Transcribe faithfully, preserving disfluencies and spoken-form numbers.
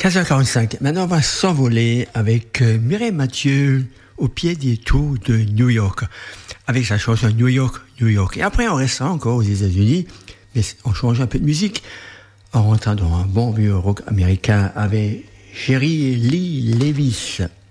quinze heures quarante-cinq. Maintenant, on va s'envoler avec euh, Mireille Mathieu au pied des tours de New York, avec sa chanson New York, New York. Et après, on restera encore aux États-Unis, mais on change un peu de musique, en rentrant dans un bon vieux rock américain avec Jerry Lee Lewis.